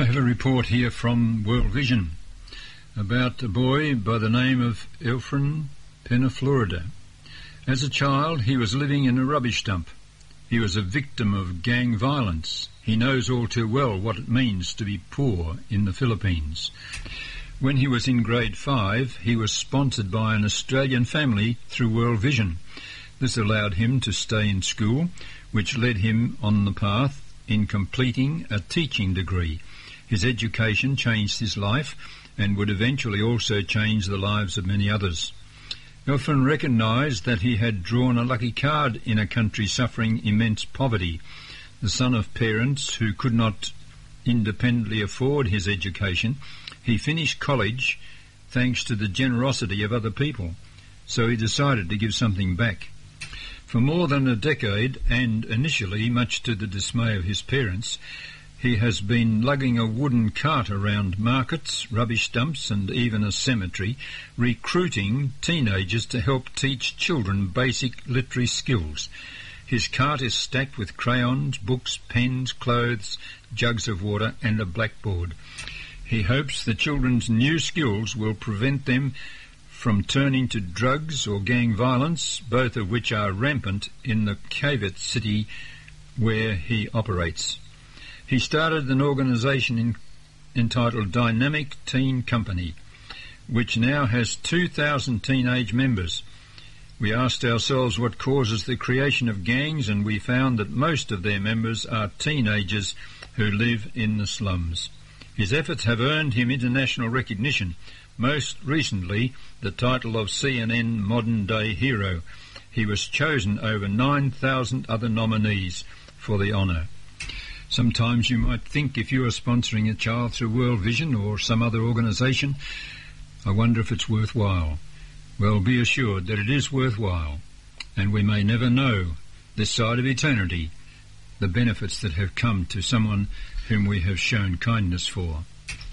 I have a report here from World Vision about a boy by the name of Elfrin Penaflorida. As a child, he was living in a rubbish dump. He was a victim of gang violence. He knows all too well what it means to be poor in the Philippines. When he was in grade 5, he was sponsored by an Australian family through World Vision. This allowed him to stay in school, which led him on the path in completing a teaching degree. His education changed his life and would eventually also change the lives of many others. Elfrin recognised that he had drawn a lucky card in a country suffering immense poverty. The son of parents who could not independently afford his education, he finished college thanks to the generosity of other people, so he decided to give something back. For more than a decade, and initially much to the dismay of his parents, he has been lugging a wooden cart around markets, rubbish dumps and even a cemetery, recruiting teenagers to help teach children basic literary skills. His cart is stacked with crayons, books, pens, clothes, jugs of water and a blackboard. He hopes the children's new skills will prevent them from turning to drugs or gang violence, both of which are rampant in the Cavite city where he operates. He started an organisation entitled Dynamic Teen Company, which now has 2,000 teenage members. We asked ourselves what causes the creation of gangs, and we found that most of their members are teenagers who live in the slums. His efforts have earned him international recognition, most recently the title of CNN Modern Day Hero. He was chosen over 9,000 other nominees for the honour. Sometimes you might think, if you are sponsoring a child through World Vision or some other organisation, I wonder if it's worthwhile. Well, be assured that it is worthwhile, and we may never know, this side of eternity, the benefits that have come to someone whom we have shown kindness for.